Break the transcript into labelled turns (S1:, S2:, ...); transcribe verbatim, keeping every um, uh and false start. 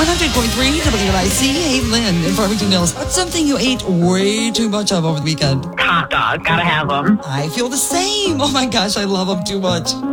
S1: one hundred point three W N I C. Hey, Lynn in Farmington Hills. What's something you ate way too much of over the weekend?
S2: Hot dog. Gotta have them.
S1: I feel the same. Oh my gosh, I love them too much.